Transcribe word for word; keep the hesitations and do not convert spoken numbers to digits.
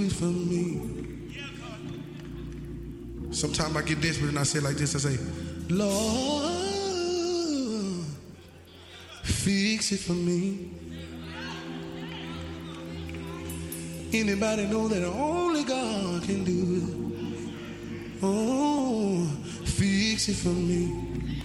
it for me. Sometimes I get desperate and I say it like this. I say, Lord, fix it for me. Anybody know that only God can do it? Oh, fix it for me.